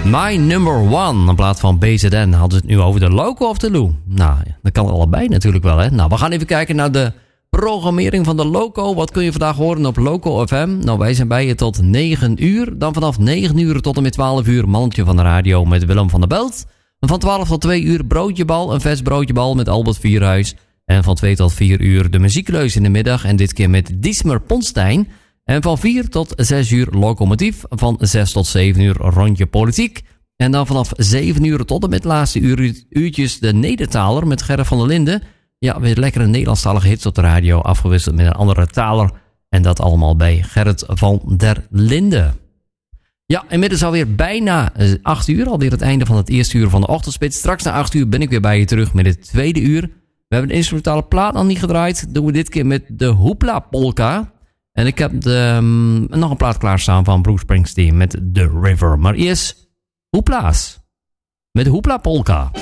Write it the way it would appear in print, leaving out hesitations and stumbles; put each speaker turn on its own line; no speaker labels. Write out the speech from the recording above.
My Number One, in plaats van BZN, hadden ze het nu over de Loco of de Lou. Nou, dat kan allebei natuurlijk wel, hè. Nou, we gaan even kijken naar de programmering van de Loco. Wat kun je vandaag horen op Loco FM? Nou, wij zijn bij je tot 9 uur. Dan vanaf 9 uur tot en met 12 uur Mannetje van de Radio met Willem van der Belt. En van 12 tot 2 uur Broodjebal, een vers broodjebal met Albert Vierhuis. En van 2 tot 4 uur de muziekleus in de middag. En dit keer met Diesmer Ponstein. En van 4 tot 6 uur Locomotief. Van 6 tot 7 uur Rondje Politiek. En dan vanaf 7 uur tot en met laatste uurtjes de Nedertaler met Gerrit van der Linden. Ja, weer lekkere Nederlandstalige hits op de radio. Afgewisseld met een andere taler. En dat allemaal bij Gerrit van der Linden. Ja, inmiddels alweer bijna 8 uur. Alweer het einde van het eerste uur van de ochtendspits. Straks na 8 uur ben ik weer bij je terug met het tweede uur. We hebben een instrumentale plaat nog niet gedraaid. Doen we dit keer met de Hoopla Polka. En ik heb nog een plaat klaarstaan van Bruce Springsteen met The River. Maar eerst Hoopla's met de Hoopla Polka.